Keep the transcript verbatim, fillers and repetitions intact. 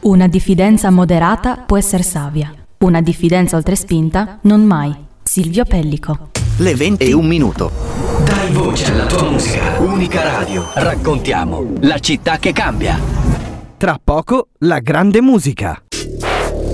Una diffidenza moderata può essere savia. Una diffidenza oltrespinta non mai. Silvio Pellico. Le venti e un minuto. Dai voce alla tua musica. Unica radio. Raccontiamo la città che cambia. Tra poco la grande musica.